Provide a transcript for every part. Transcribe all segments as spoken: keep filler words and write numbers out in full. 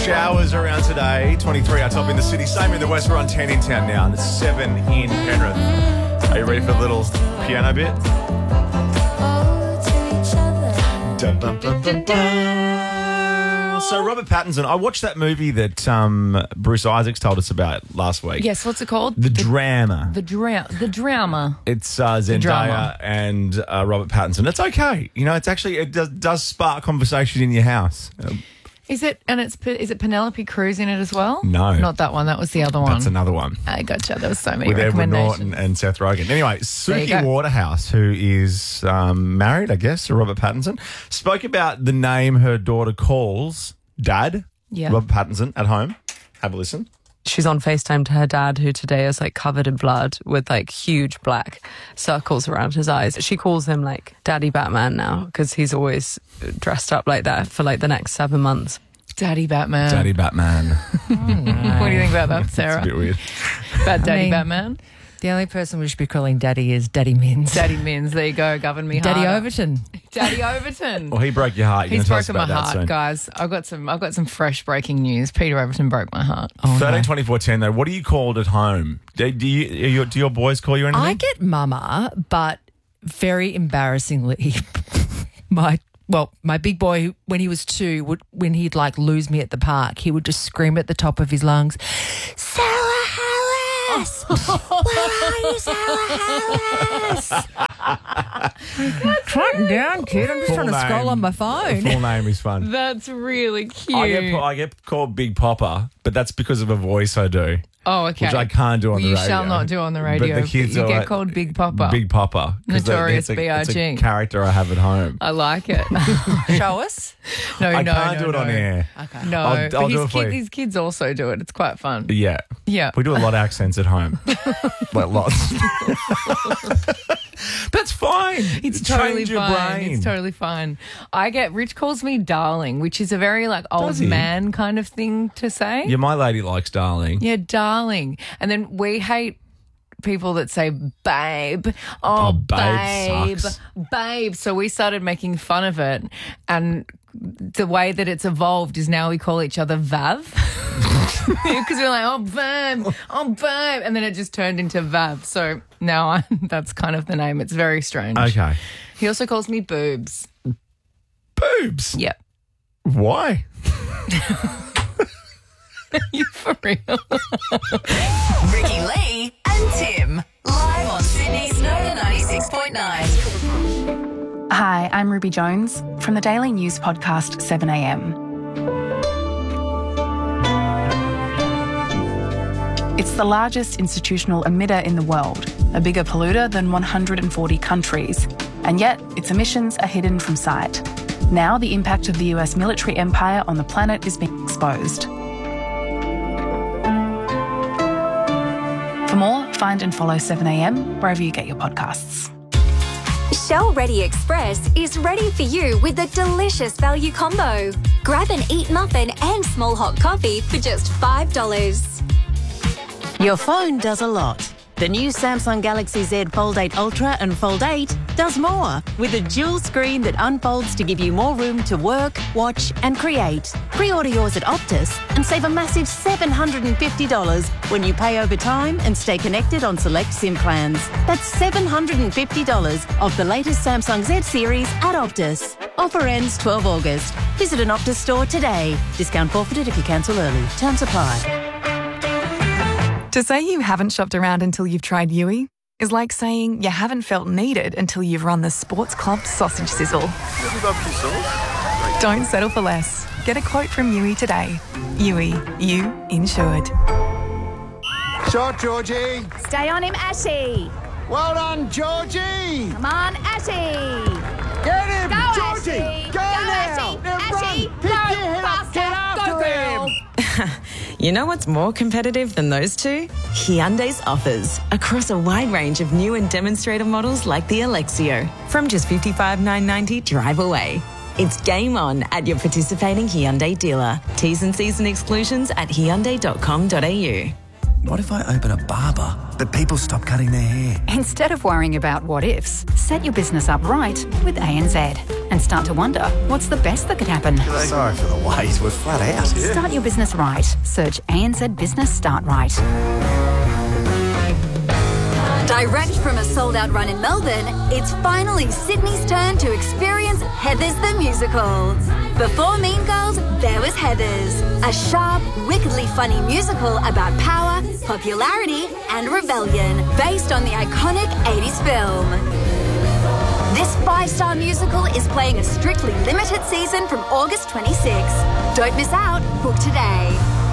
showers around today. twenty-three our top in the city. Same in the west. We're on ten in town now. And it's seven in Penrith. Are you ready for the little piano bit? Dun, dun, dun, dun, dun. So Robert Pattinson, I watched that movie that um, Bruce Isaacs told us about last week. Yes, what's it called? The, the Drama. The, dra- the Drama. It's uh, Zendaya drama. and uh, Robert Pattinson. It's okay. You know, it's actually, it does, does spark conversation in your house. Um, Is it, and it's, is it Penelope Cruz in it as well? No. Not that one. That was the other one. That's another one. I gotcha. There was so many With Edward recommendations. Norton and Seth Rogen. Anyway, There you Suki go. Waterhouse, who is um, married, I guess, to Robert Pattinson, spoke about the name her daughter calls Dad, Yeah. Robert Pattinson, at home. Have a listen. She's on FaceTime to her dad, who today is like covered in blood with like huge black circles around his eyes. She calls him like Daddy Batman now because he's always dressed up like that for like the next seven months. Daddy Batman. Daddy Batman. What do you think about that, Sarah? It's a bit weird. About Daddy I mean, Batman? The only person we should be calling Daddy is Daddy Mins. Daddy Mins. There you go. Govern me Daddy harder. Overton. Daddy Overton. Well, he broke your heart. You're He's going to tell broken us my about that heart, soon. guys. I've got some. I've got some fresh breaking news. Peter Overton broke my heart. Oh, thirteen no. twenty-four ten though. What are you called at home? Do, do you are your, do your boys call you anything? I get Mama, but very embarrassingly, my well, my big boy when he was two, would when he'd like lose me at the park, he would just scream at the top of his lungs, "Sarah Harris, where are you, Sarah Harris?" Calm down, kid. I'm just Full trying to name. scroll on my The phone. full name is fun. That's really cute. I get I get called Big Popper, but that's because of a voice I do, oh, okay. which I can't do on Well, the you radio. shall not do on the radio. But the kids you are get like, called Big Popper. Big Popper. 'cause they- Notorious it's a, B I G. It's a character I have at home. I like it. Show us. no, I no, can't no, do it no. on air. Okay. No, I'll- but I'll do his, it for kids, you. his kids also do it. It's quite fun. Yeah. Yeah. We do a lot of accents at home. Like lots. That's fine. It's Change totally your fine. brain. It's totally fine. I get Rich calls me darling, which is a very like old Does he? man kind of thing to say. Yeah, my lady likes darling. Yeah, darling. And then we hate people that say babe. Oh, Oh, babe babe. sucks. Babe. So we started making fun of it. And the way that it's evolved is now we call each other Vav. Because we're like, oh, babe. Oh, babe. And then it just turned into Vav. So now I, that's kind of the name. It's very strange. Okay. He also calls me Boobs. Boobs. Yep. Why? You for real? Ricky Lee and Tim. Live on Sydney's Nova ninety-six point nine. Hi, I'm Ruby Jones from the daily news podcast seven a m. It's the largest institutional emitter in the world, a bigger polluter than one hundred forty countries, and yet its emissions are hidden from sight. Now the impact of the U S military empire on the planet is being exposed. For more, find and follow seven a m wherever you get your podcasts. Shell Ready Express is ready for you with a delicious value combo. Grab an Eat muffin and small hot coffee for just five dollars. Your phone does a lot. The new Samsung Galaxy Z Fold eight Ultra and Fold eight does more with a dual screen that unfolds to give you more room to work, watch and create. Pre-order yours at Optus and save a massive seven hundred fifty dollars when you pay over time and stay connected on select SIM plans. That's seven hundred fifty dollars off the latest Samsung Z series at Optus. Offer ends twelve August. Visit an Optus store today. Discount forfeited if you cancel early. Terms apply. To say you haven't shopped around until you've tried Yui is like saying you haven't felt needed until you've run the Sports Club sausage sizzle. Don't settle for less. Get a quote from Yui today. Yui, you insured. Shot, Georgie. Stay on him, Ashy. Well done, Georgie. Come on, Ashy. Get him, Go, Georgie. Ashy. Go, Go, now. Ashy. Now Ashy. run. Pick Go, your head up. Get faster. after Go, him. girl. You know what's more competitive than those two? Hyundai's offers across a wide range of new and demonstrator models like the Alexio from just fifty-five thousand nine hundred ninety dollars drive away. It's game on at your participating Hyundai dealer. T's and C's and exclusions at hyundai dot com dot a u. What if I open a barber, but people stop cutting their hair? Instead of worrying about what ifs, set your business up right with A N Z and start to wonder what's the best that could happen. Sorry for the wait, we're flat out. Start your business right. Search A N Z Business Start Right. Direct from a sold-out run in Melbourne, it's finally Sydney's turn to experience Heathers the Musical. Before Mean Girls, there was Heathers, a sharp, wickedly funny musical about power, popularity and rebellion, based on the iconic eighties film. This five-star musical is playing a strictly limited season from August twenty-sixth. Don't miss out. Book today.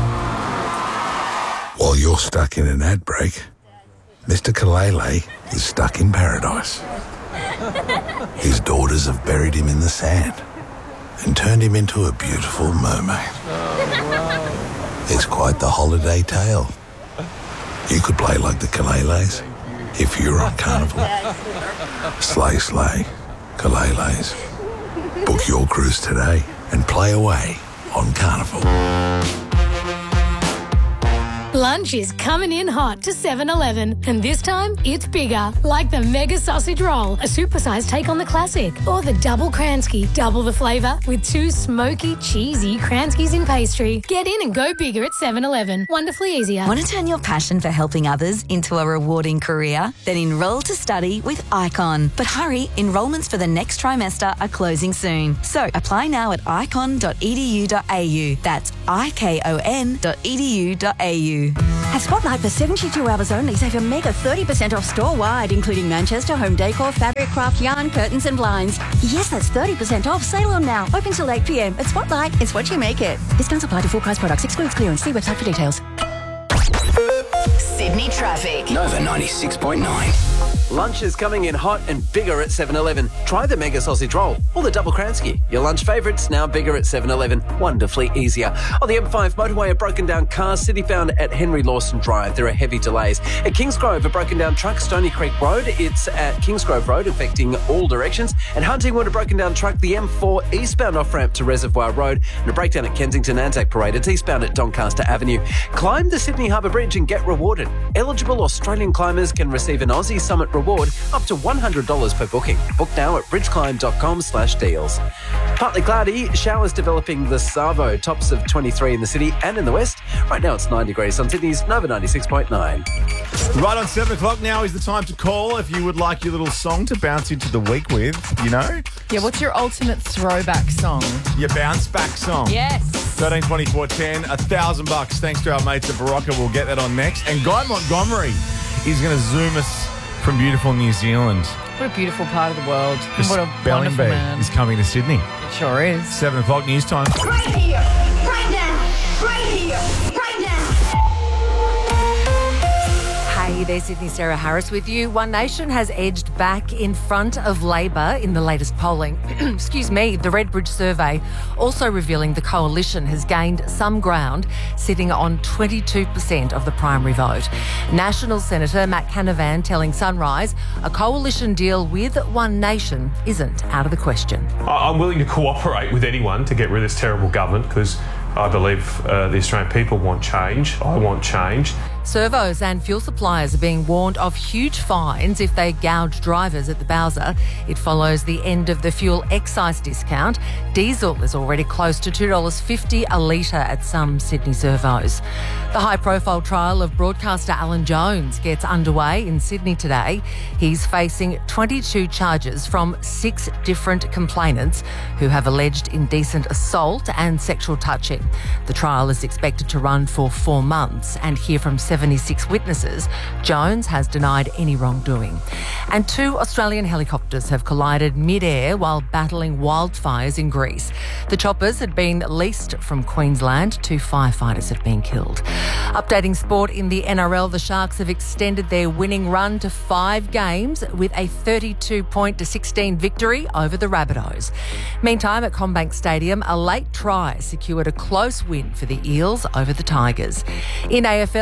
While you're stuck in an ad break, Mister Kalele is stuck in paradise. His daughters have buried him in the sand and turned him into a beautiful mermaid. It's quite the holiday tale. You could play like the Kaleles if you were on Carnival. Slay, slay, Kaleles. Book your cruise today and play away on Carnival. Lunch is coming in hot to seven eleven, and this time it's bigger, like the Mega Sausage Roll, a supersized take on the classic, or the Double Kransky, double the flavour with two smoky, cheesy Kranskys in pastry. Get in and go bigger at seven eleven. Wonderfully easier. Want to turn your passion for helping others into a rewarding career? Then enrol to study with Icon. But hurry, enrolments for the next trimester are closing soon. So apply now at icon dot e d u dot a u. That's I K O N dot e d u dot a u. At Spotlight, for seventy-two hours only, save a mega thirty percent off store-wide, including Manchester, home decor, fabric, craft, yarn, curtains and blinds. Yes, that's thirty percent off. Sale on now. Open till eight p m. At Spotlight, it's what you make it. Discounts apply to full-price products. Excludes clearance. See website for details. Sydney traffic. Nova ninety-six point nine. Lunch is coming in hot and bigger at seven eleven. Try the Mega Sausage Roll or the Double Kransky. Your lunch favourites now bigger at seven eleven. Wonderfully easier. On the M five motorway, a broken down car city-bound at Henry Lawson Drive. There are heavy delays. At Kingsgrove, a broken down truck, Stony Creek Road. It's at Kingsgrove Road, affecting all directions. At Huntingwood, a broken down truck, the M four eastbound off-ramp to Reservoir Road. And a breakdown at Kensington Anzac Parade. It's eastbound at Doncaster Avenue. Climb the Sydney Harbour Bridge and get rewarded. Eligible Australian climbers can receive an Aussie Summit reward up to one hundred dollars per booking. Book now at bridgeclimb.com slash deals. Partly cloudy, showers developing the Savo, tops of twenty-three in the city and in the west. Right now it's nine degrees on Sydney's Nova ninety-six point nine. Right on seven o'clock now is the time to call if you would like your little song to bounce into the week with, you know? Yeah, what's your ultimate throwback song? Your bounce back song. Yes. thirteen twenty-four ten, a thousand bucks thanks to our mates at Barocca. We'll get that on next. And Guy Montgomery is going to zoom us from beautiful New Zealand. What a beautiful part of the world. Because What a Spelling wonderful Bee man. is coming to Sydney. It sure is. seven o'clock news time. Right here, right now, right here, right now. Hey there, Sydney, Sarah Harris with you. One Nation has edged back in front of Labor in the latest polling. Excuse me, the Redbridge survey also revealing the coalition has gained some ground, sitting on twenty-two percent of the primary vote. National Senator Matt Canavan telling Sunrise a coalition deal with One Nation isn't out of the question. I'm willing to cooperate with anyone to get rid of this terrible government because I believe uh, the Australian people want change. I want change. Servos and fuel suppliers are being warned of huge fines if they gouge drivers at the Bowser. It follows the end of the fuel excise discount. Diesel is already close to two dollars fifty a litre at some Sydney servos. The high-profile trial of broadcaster Alan Jones gets underway in Sydney today. He's facing twenty-two charges from six different complainants who have alleged indecent assault and sexual touching. The trial is expected to run for four months and hear from seventy-six witnesses. Jones has denied any wrongdoing. And two Australian helicopters have collided mid-air while battling wildfires in Greece. The choppers had been leased from Queensland. Two firefighters have been killed. Updating sport in the N R L, the Sharks have extended their winning run to five games with a thirty-two point to sixteen victory over the Rabbitohs. Meantime, at CommBank Stadium, a late try secured a close win for the Eels over the Tigers. In A F L, Essendon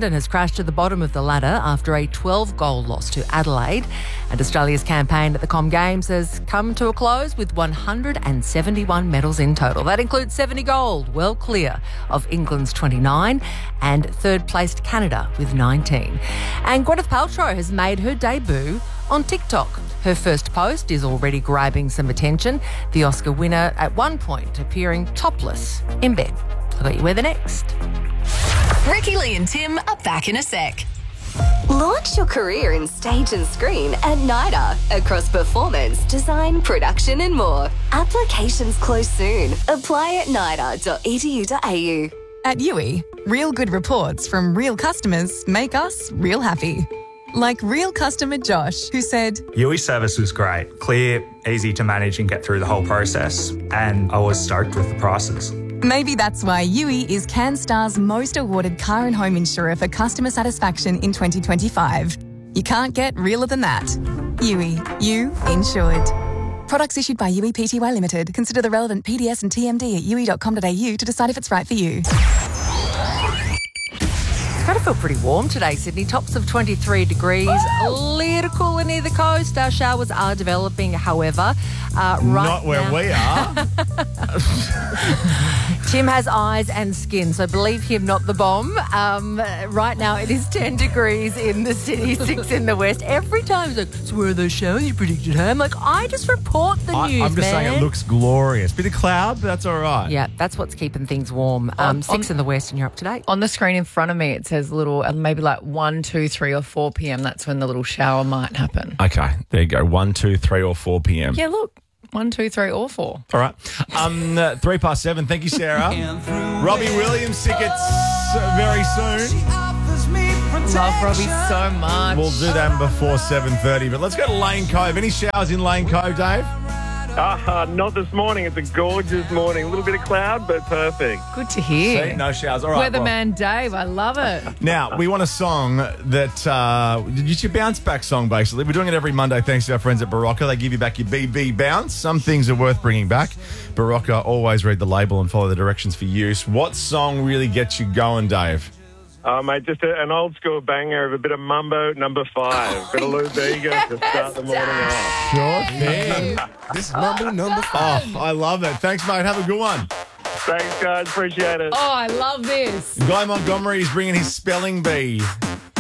Essendon has crashed to the bottom of the ladder after a twelve-goal loss to Adelaide. And Australia's campaign at the Com Games has come to a close with one hundred seventy-one medals in total. That includes seventy gold, well clear of England's twenty-nine, and third-placed Canada with nineteen. And Gwyneth Paltrow has made her debut on TikTok. Her first post is already grabbing some attention. The Oscar winner at one point appearing topless in bed. I'll let you with the next. Ricky Lee and Tim are back in a sec. Launch your career in stage and screen at NIDA across performance, design, production and more. Applications close soon. Apply at nida dot e d u dot a u. At U I, real good reports from real customers make us real happy. Like real customer Josh, who said, U I service was great, clear, easy to manage and get through the whole process, and I was stoked with the prices. Maybe that's why U I is CanStar's most awarded car and home insurer for customer satisfaction in twenty twenty-five. You can't get realer than that. U I, you insured. Products issued by U I Pty Limited. Consider the relevant P D S and T M D at u i dot com dot a u to decide if it's right for you. It's going to feel pretty warm today, Sydney. Tops of twenty-three degrees. A little cooler near the coast. Our showers are developing, however. Uh, right Not where now- we are. Tim has eyes and skin, so believe him, not the bomb. Um, right now it is ten degrees in the city, six in the west. Every time he's like, so where are those showers you predicted, huh? I'm like, I just report the I, news, I'm just man. saying it looks glorious. Bit of cloud, but that's all right. Yeah, that's what's keeping things warm. Um, On- six on- in the west and you're up to date. On the screen in front of me, it says little, uh, maybe like one, two, three, or four p.m. That's when the little shower might happen. Okay, there you go. one, two, three, or four p.m. Yeah, look. One, two, three, or four. All right. Um, uh, three past seven. Thank you, Sarah. Robbie Williams tickets uh, very soon. Love Robbie so much. We'll do them before seven thirty. But let's go to Lane Cove. Any showers in Lane Cove, Dave? Uh, not this morning. It's a gorgeous morning. A little bit of cloud, but perfect. Good to hear. See, no showers. All right. Weatherman Dave, I love it. Well, now, we want a song that, uh, it's your bounce back song, basically. We're doing it every Monday thanks to our friends at Barocca. They give you back your B B bounce. Some things are worth bringing back. Barocca, always read the label and follow the directions for use. What song really gets you going, Dave? Uh, mate, just a, an old school banger of a bit of Mumbo number five. Bit of Lou Bega to start the morning off. Sure thing. This is Mumbo number five. Oh, I love it. Thanks, mate. Have a good one. Thanks, guys. Appreciate it. Oh, I love this. Guy Montgomery is bringing his spelling bee